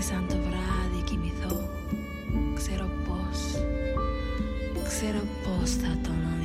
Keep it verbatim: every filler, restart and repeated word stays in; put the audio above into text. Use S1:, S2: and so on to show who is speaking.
S1: Και σαν το βράδυ κοιμηθώ, ξέρω πώς, ξέρω πώς θα τον